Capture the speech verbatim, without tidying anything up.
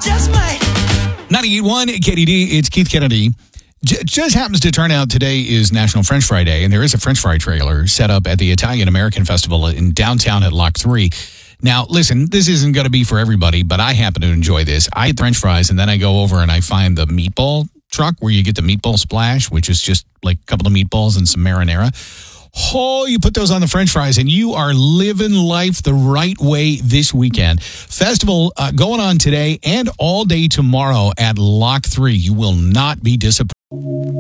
just might. ninety-eight point one K D D, it's Keith Kennedy. J- just happens to turn out today is National French Fry Day, and there is a French fry trailer set up at the Italian American Festival in downtown at Lock three. Now, listen, this isn't going to be for everybody, but I happen to enjoy this. I get French fries, and then I go over and I find the meatball truck where you get the meatball splash, which is just like a couple of meatballs and some marinara. Oh, you put those on the French fries, and you are living life the right way this weekend. Festival uh, going on today and all day tomorrow at Lock three. You will not be disappointed.